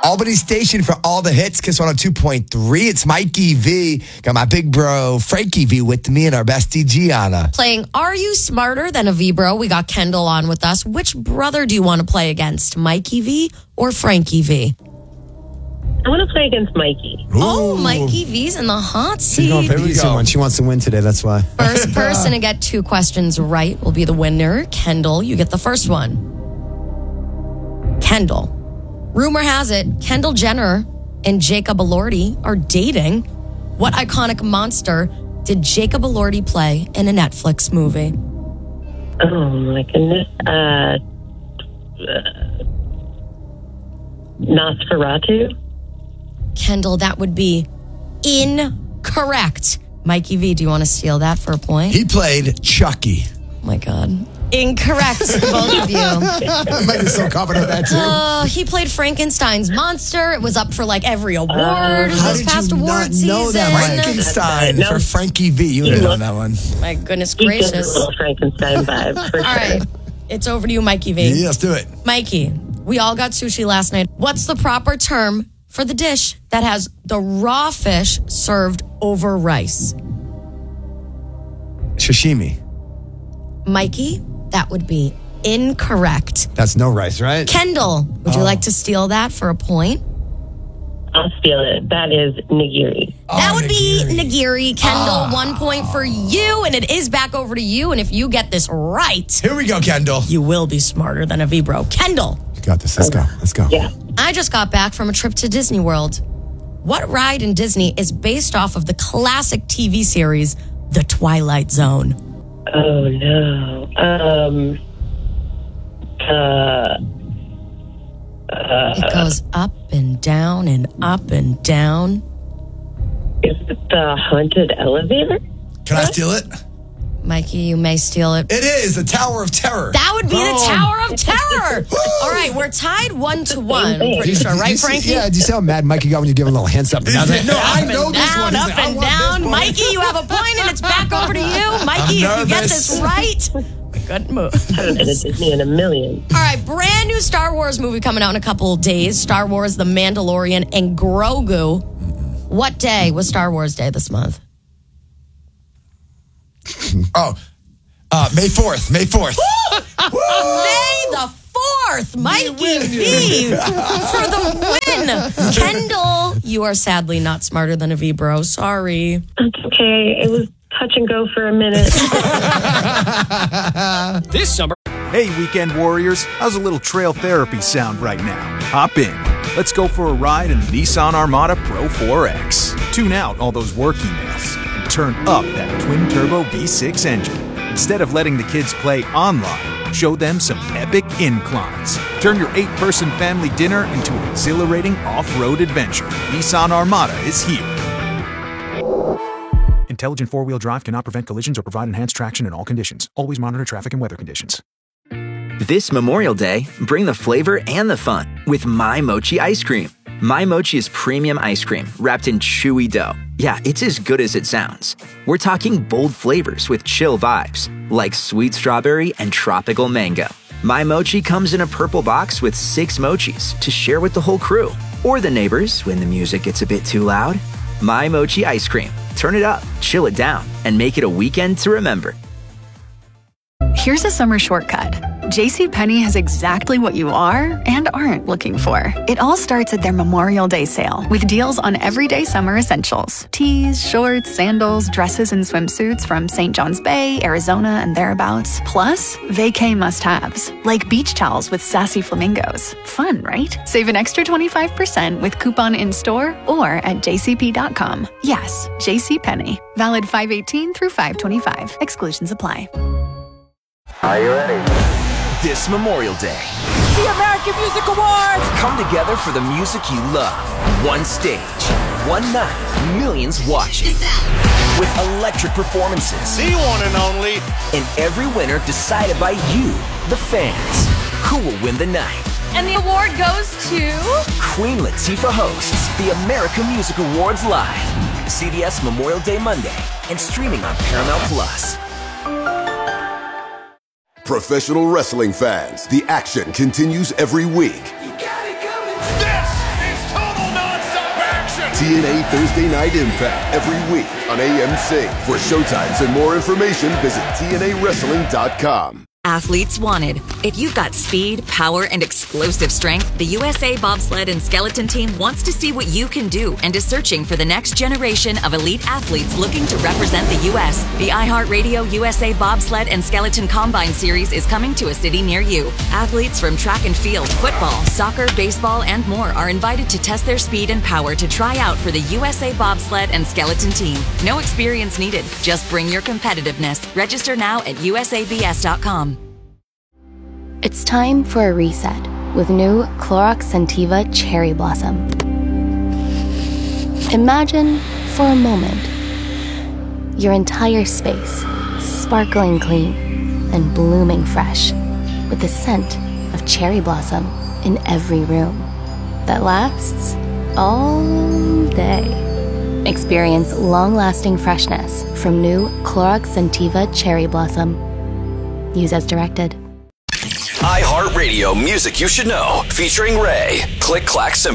Albany Station for all the hits. Kiss 102.3. It's Mikey V. Got my big bro, Frankie V, with me and our bestie, Gianna. Playing Are You Smarter Than a V-Bro? We got Kendall on with us. Which brother do you want to play against, Mikey V or Frankie V? I want to play against Mikey. Ooh. Oh, Mikey V's in the hot seat. She's going for the easy one. She wants to win today, that's why. First person to get 2 questions right will be the winner. Kendall, you get the first one. Kendall. Rumor has it, Kendall Jenner and Jacob Elordi are dating. What iconic monster did Jacob Elordi play in a Netflix movie? Oh, my goodness. Nosferatu? Kendall, that would be incorrect. Mikey V, do you want to steal that for a point? He played Chucky. Oh, my God. Incorrect, both of you. Mike is so confident with that, too. He played Frankenstein's monster. It was up for like every award this past award season. Know that, Frankenstein No. for Frankie V. You would have known that one. My goodness He gives a gracious. little Frankenstein vibe, for All sure. right. It's over to you, Mikey V. Yeah, let's do it. Mikey, we all got sushi last night. What's the proper term for the dish that has the raw fish served over rice? Sashimi. Mikey, that would be incorrect. That's no rice, right? Kendall, would you like to steal that for a point? I'll steal it. That is nigiri. That would be nigiri. Kendall, 1 point for you, and it is back over to you. And if you get this right, Here we go, Kendall. you will be smarter than a V-Bro. Kendall, You got this. Let's go. Let's go. Yeah. I just got back from a trip to Disney World. What ride in Disney is based off of the classic TV series, The Twilight Zone? Oh, no. It goes up and down and up and down. Is it the haunted elevator? Can I steal it? Mikey, you may steal it. It is the Tower of Terror. That would be the Tower of Terror. All right, we're tied 1-1. I'm pretty sure, right, Frankie? Yeah, do you see how mad Mikey got when you give him a little hands up? And down? Like, no, I Up know and this down, one. He's up like, I and want this down. one. Mikey, you have a point, and it's back over to you. Mikey, if you get this right, good move. I haven't been to Disney in a million. All right, brand new Star Wars movie coming out in a couple of days. Star Wars, The Mandalorian, and Grogu. What day was Star Wars Day this month? May 4th. May 4th. May the 4th. Mikey V for the win. Kendall, you are sadly not smarter than a V-Bro. Sorry. It's okay. It was touch and go for a minute. This summer. Hey, weekend warriors, how's a little trail therapy sound right now? Hop in. Let's go for a ride in the Nissan Armada Pro 4X. Tune out all those work emails and turn up that twin-turbo V6 engine. Instead of letting the kids play online, show them some epic inclines. Turn your 8-person family dinner into an exhilarating off-road adventure. Nissan Armada is here. Intelligent four-wheel drive cannot prevent collisions or provide enhanced traction in all conditions. Always monitor traffic and weather conditions. This Memorial Day, bring the flavor and the fun with My Mochi ice cream. My Mochi is premium ice cream wrapped in chewy dough. Yeah, it's as good as it sounds. We're talking bold flavors with chill vibes, like sweet strawberry and tropical mango. My Mochi comes in a purple box with 6 mochis to share with the whole crew, or the neighbors when the music gets a bit too loud. My Mochi ice cream. Turn it up, chill it down, and make it a weekend to remember. Here's a summer shortcut. JCPenney has exactly what you are and aren't looking for. It all starts at their Memorial Day sale with deals on everyday summer essentials. Tees, shorts, sandals, dresses, and swimsuits from St. John's Bay, Arizona, and thereabouts. Plus, vacay must-haves, like beach towels with sassy flamingos. Fun, right? Save an extra 25% with coupon in-store or at jcp.com. Yes, JCPenney. Valid 5/18 through 5/25. Exclusions apply. Are you ready? This Memorial Day, The American Music Awards! come together for the music you love. One stage, one night, millions watching. With electric performances. The one and only. And every winner decided by you, the fans. Who will win the night? And the award goes to... Queen Latifah hosts the American Music Awards live. CBS Memorial Day Monday and streaming on Paramount Plus. Professional wrestling fans, the action continues every week. This is TNA Thursday Night Impact every week on AMC. For showtimes and more information, visit TNAWrestling.com. Athletes wanted. If you've got speed, power, and explosive strength, the USA Bobsled and Skeleton Team wants to see what you can do and is searching for the next generation of elite athletes looking to represent the U.S. The iHeartRadio USA Bobsled and Skeleton Combine Series is coming to a city near you. Athletes from track and field, football, soccer, baseball, and more are invited to test their speed and power to try out for the USA Bobsled and Skeleton Team. No experience needed. Just bring your competitiveness. Register now at usabs.com. It's time for a reset with new Clorox Scentiva Cherry Blossom. Imagine, for a moment, your entire space sparkling clean and blooming fresh with the scent of cherry blossom in every room that lasts all day. Experience long-lasting freshness from new Clorox Scentiva Cherry Blossom. Use as directed. iHeartRadio Music You Should Know, featuring Ray. Click, clack, simple.